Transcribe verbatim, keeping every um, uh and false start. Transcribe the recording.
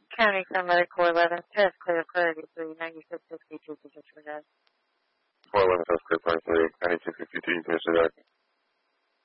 County Summary four eleven, test clear priority three, ninety-six sixty-two, position guys. four eleven, test clear priority three, ninety-six sixty-two, position guys.